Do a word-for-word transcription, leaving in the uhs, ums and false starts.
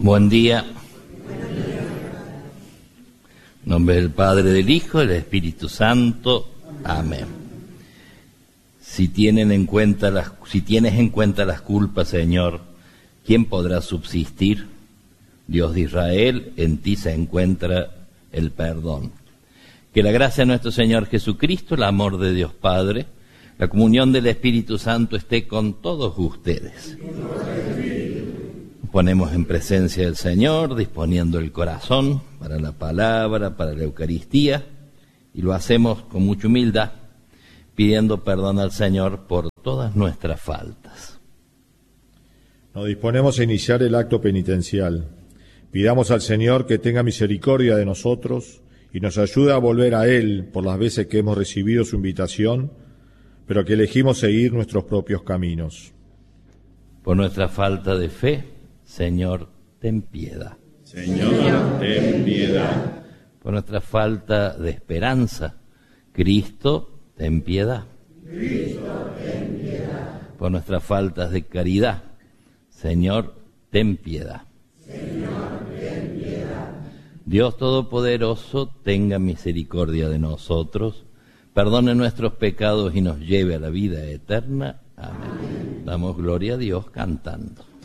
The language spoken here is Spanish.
Buen día. En nombre del Padre, del Hijo y del Espíritu Santo. Amén. Si tienen en cuenta las, si tienes en cuenta las culpas, Señor, ¿quién podrá subsistir? Dios de Israel, en ti se encuentra el perdón. Que la gracia de nuestro Señor Jesucristo, el amor de Dios Padre, la comunión del Espíritu Santo esté con todos ustedes. Nos ponemos en presencia del Señor, disponiendo el corazón para la palabra, para la Eucaristía, y lo hacemos con mucha humildad, pidiendo perdón al Señor por todas nuestras faltas. Nos disponemos a iniciar el acto penitencial. Pidamos al Señor que tenga misericordia de nosotros y nos ayude a volver a Él por las veces que hemos recibido su invitación, pero que elegimos seguir nuestros propios caminos. Por nuestra falta de fe, Señor, ten piedad. Señor, ten piedad. Por nuestra falta de esperanza, Cristo, ten piedad. Cristo, ten piedad. Por nuestras faltas de caridad, Señor, ten piedad. Señor, ten piedad. Dios Todopoderoso, tenga misericordia de nosotros, perdone nuestros pecados y nos lleve a la vida eterna. Amén. Amén. Damos gloria a Dios cantando.